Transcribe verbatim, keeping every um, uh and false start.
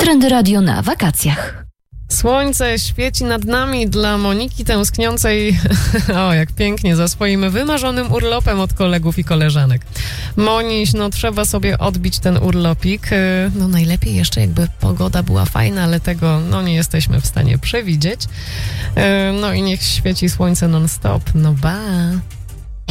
Trendy Radio na wakacjach. Słońce świeci nad nami dla Moniki tęskniącej, o jak pięknie, za swoim wymarzonym urlopem od kolegów i koleżanek. Moniś, no trzeba sobie odbić ten urlopik, no najlepiej jeszcze jakby pogoda była fajna, ale tego no nie jesteśmy w stanie przewidzieć. No i niech świeci słońce non stop, no ba.